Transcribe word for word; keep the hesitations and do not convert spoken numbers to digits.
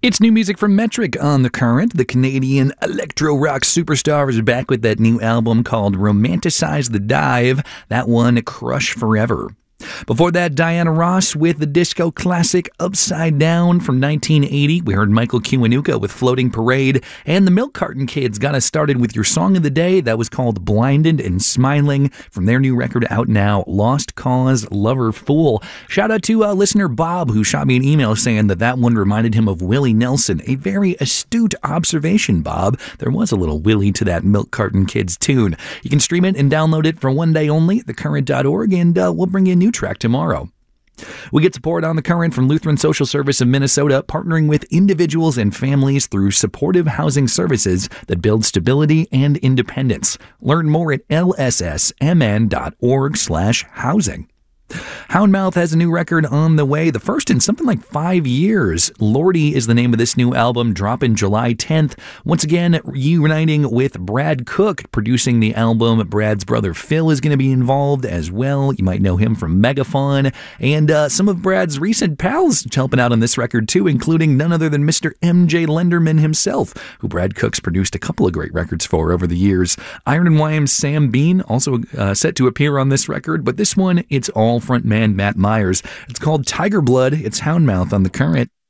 It's new music from Metric on The Current. The Canadian electro-rock superstar is back with that new album called Romanticize the Dive. That one, Crush Forever. Before that, Diana Ross with the disco classic Upside Down from nineteen eighty. We heard Michael Kiwanuka with Floating Parade. And the Milk Carton Kids got us started with your song of the day. That was called Blinded and Smiling from their new record out now, Lost Cause, Lover Fool. Shout out to uh, listener Bob, who shot me an email saying that that one reminded him of Willie Nelson. A very astute observation, Bob. There was a little Willie to that Milk Carton Kids tune. You can stream it and download it for one day only at the current dot org, and uh, we'll bring you a new track tomorrow. We get support on The Current from Lutheran Social Service of Minnesota, partnering with individuals and families through supportive housing services that build stability and independence. Learn more at L S S M N dot org slash housing. Houndmouth has a new record on the way, the first in something like five years. Lordy is the name of this new album, dropping July tenth. Once again, reuniting with Brad Cook, producing the album. Brad's brother Phil is going to be involved as well. You might know him from Megafaun. And uh, some of Brad's recent pals helping out on this record too, including none other than Mister M J Lenderman himself, who Brad Cook's produced a couple of great records for over the years. Iron and Wyom's Sam Bean also uh, set to appear on this record, but this one, it's all frontman Matt Myers. It's called Tiger Blood. It's Houndmouth on The Current.